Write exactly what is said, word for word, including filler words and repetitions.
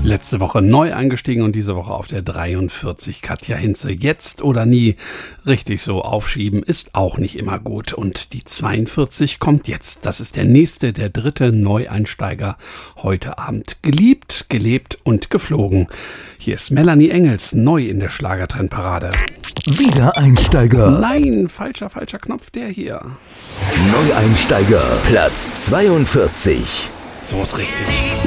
Letzte Woche neu eingestiegen und diese Woche auf der dreiundvierzig. Katja Hinze, jetzt oder nie. Richtig so, aufschieben ist auch nicht immer gut. Und die zweiundvierzig kommt jetzt. Das ist der nächste, der dritte Neueinsteiger heute Abend. Geliebt, gelebt und geflogen. Hier ist Melanie Engels, neu in der Schlagertrendparade. Wiedereinsteiger. Nein, falscher, falscher Knopf, der hier. Neueinsteiger, Platz zweiundvierzig. So ist richtig.